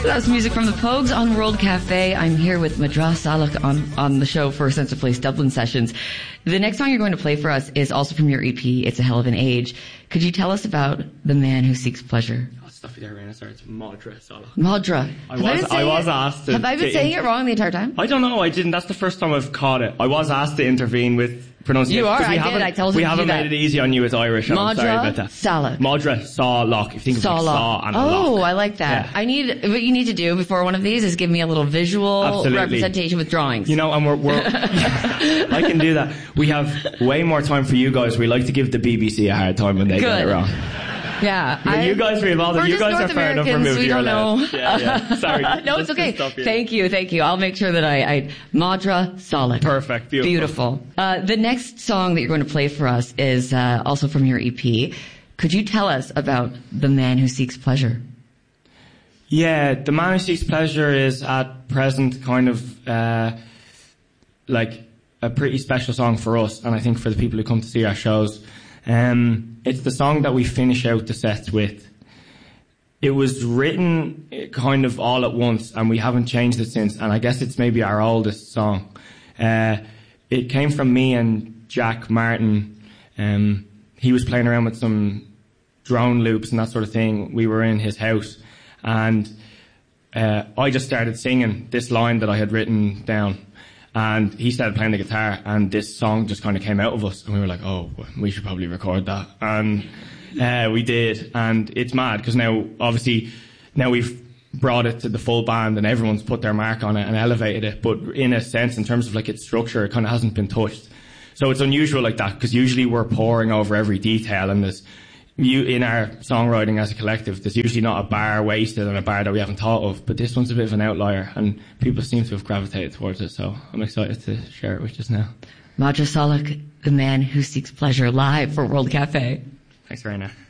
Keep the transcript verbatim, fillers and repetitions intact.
That's music from the Pogues on World Cafe. I'm here with Madra Salak on, on the show for Sense of Place Dublin Sessions. The next song you're going to play for us is also from your E P, It's a Hell of an Age. Could you tell us about The Man Who Seeks Pleasure? Oh, stuffy there, Raina. Sorry, it's Madra Salak. Madra. I was, I, I was it, asked to... Have I been to saying inter- it wrong the entire time? I don't know, I didn't. That's the first time I've caught it. I was asked to intervene with pronunciation. You are, I we did. I told you We to do haven't that. made it easy on you as Irish. I'm sorry about that. Salak. Madra Salak. If you think of like saw and a Oh, lock. I like that. Yeah. I need, what you need to do before one of these is give me a little visual Absolutely. representation with drawings. You know, and we're, we're I can do that. We have way more time for you guys. We like to give the B B C a hard time when they Good. get it wrong. Yeah. But I, you guys are involved. We're You just guys North are fair enough Americans, removed. we You're don't allowed. know. Yeah, yeah. Sorry. No, it's Just to okay. stop you. Thank you, thank you. I'll make sure that I, I Madra Salak. Perfect. Beautiful. Beautiful. Uh, the next song that you're going to play for us is uh, also from your E P. Could you tell us about The Man Who Seeks Pleasure? Yeah, The Man Who Seeks Pleasure is at present kind of uh, like a pretty special song for us, and I think for the people who come to see our shows. Um, it's the song that we finish out the sets with. It was written kind of all at once, and we haven't changed it since, and I guess it's maybe our oldest song. Uh, it came from me and Jack Martin. Um, he was playing around with some drone loops and that sort of thing. We were in his house, and uh, I just started singing this line that I had written down, and he started playing the guitar, and this song just kind of came out of us, and we were like, oh, we should probably record that. And uh, we did, and it's mad, because now, obviously, now we've brought it to the full band, and everyone's put their mark on it and elevated it, but in a sense, in terms of like its structure, it kind of hasn't been touched. So it's unusual like that, because usually we're poring over every detail, and there's, you, in our songwriting as a collective, there's usually not a bar wasted and a bar that we haven't thought of, but this one's a bit of an outlier, and people seem to have gravitated towards it, so I'm excited to share it with you now. Madra Salak, The Man Who Seeks Pleasure, live for World Cafe. Thanks, Raina.